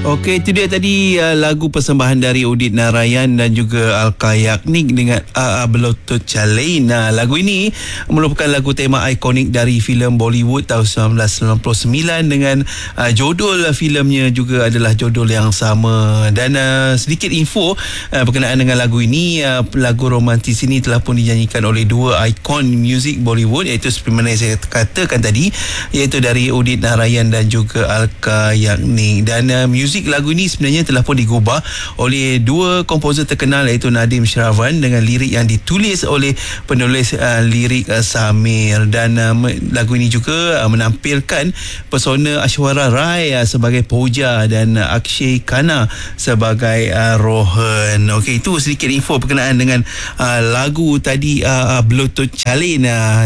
Okey, itu dia tadi lagu persembahan dari Udit Narayan dan juga Alka Yagnik dengan Beloto Chalain. Lagu ini merupakan lagu tema ikonik dari filem Bollywood tahun 1999 dengan judul filemnya juga adalah judul yang sama. Dan sedikit info berkenaan dengan lagu ini, lagu romantis ini telah pun dinyanyikan oleh dua ikon muzik Bollywood, iaitu seperti mana saya katakan tadi, iaitu dari Udit Narayan dan juga Alka Yagnik. Dan muzik lagu ini sebenarnya telah pun digubah oleh dua komposer terkenal, iaitu Nadim Shravan dengan lirik yang ditulis oleh penulis lirik Samir. Dan lagu ini juga menampilkan persona Aishwarya Rai sebagai Pooja dan Akshay Khanna sebagai Rohan. Okey, itu sedikit info berkenaan dengan lagu tadi, Beloto Chalain,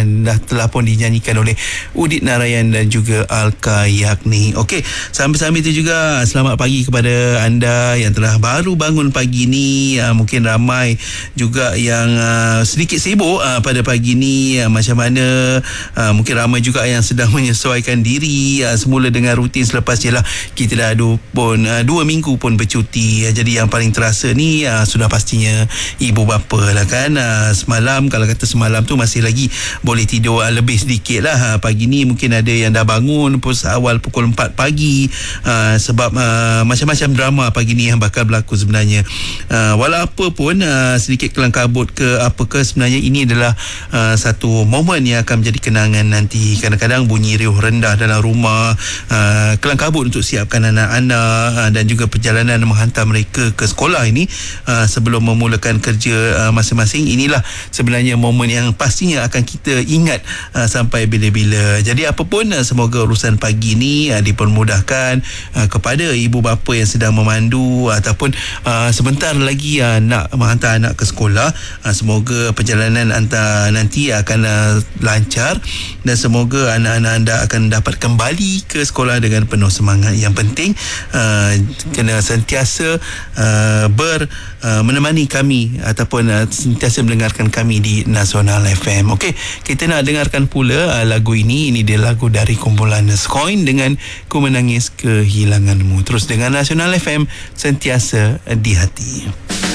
telah pun dinyanyikan oleh Udit Narayan dan juga Alka Yagnik. Okey, sambil-sambil itu juga selamat pagi kepada anda yang telah baru bangun pagi ni. Mungkin ramai juga yang sedikit sibuk pada pagi ni. Macam mana, mungkin ramai juga yang sedang menyesuaikan diri semula dengan rutin selepas je lah kita dah 2 minggu pun bercuti. Jadi yang paling terasa ni sudah pastinya ibu bapa lah kan. Semalam, kalau kata semalam tu masih lagi boleh tidur lebih sedikit lah. Pagi ni mungkin ada yang dah bangun awal pukul 4 pagi sebab macam-macam drama pagi ni yang bakal berlaku sebenarnya. Walau apa pun, sedikit kelang kabut ke apa ke, sebenarnya ini adalah satu momen yang akan menjadi kenangan nanti. Kadang-kadang bunyi riuh rendah dalam rumah, kelang kabut untuk siapkan anak-anak dan juga perjalanan menghantar mereka ke sekolah ini sebelum memulakan kerja masing-masing. Inilah sebenarnya momen yang pastinya akan kita ingat sampai bila-bila. Jadi apapun, semoga urusan pagi ni dipermudahkan kepada ibu bapa yang sedang memandu ataupun sebentar lagi nak menghantar anak ke sekolah. Semoga perjalanan anda nanti akan lancar dan semoga anak-anak anda akan dapat kembali ke sekolah dengan penuh semangat. Yang penting kena sentiasa menemani kami ataupun sentiasa mendengarkan kami di Nasional FM. Okey, kita nak dengarkan pula lagu ini. Ini dia lagu dari kumpulan Skoin dengan Ku Menangis Kehilanganmu. Terus dengan Nasional FM, sentiasa di hati.